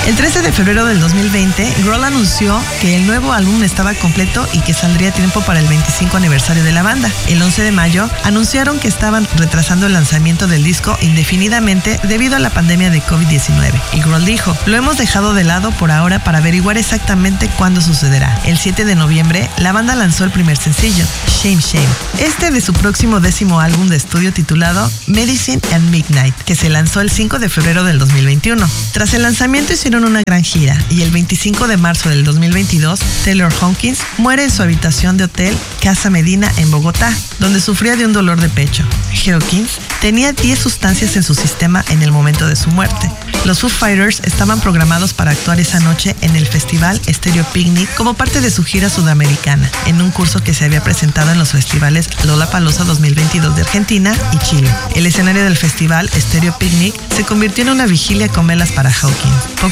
El 13 de febrero del 2020, Grohl anunció que el nuevo álbum estaba completo y que saldría a tiempo para el 25 aniversario de la banda. El 11 de mayo anunciaron que estaban retrasando el lanzamiento del disco indefinidamente debido a la pandemia de COVID-19. Y Grohl dijo: "Lo hemos dejado de lado por ahora para averiguar exactamente cuándo sucederá". El 7 de noviembre, la banda lanzó el primer sencillo, Shame Shame, este de su próximo 10º álbum de estudio titulado Medicine and Midnight, que se lanzó el 5 de febrero del 2021. Tras el lanzamiento hicieron una gran gira y el 25 de marzo del 2022, Taylor Hawkins muere en su habitación de hotel Casa Medina en Bogotá, donde sufría de un dolor de pecho. Hawkins tenía 10 sustancias en su sistema en el momento de su muerte. Los Foo Fighters estaban programados para actuar esa noche en el festival Stereo Picnic como parte de su gira sudamericana, en un curso que se había presentado en los festivales Lollapalooza 2022 de Argentina y Chile. El escenario del festival Stereo Picnic se convirtió en una vigilia con velas para Hawkins. Poco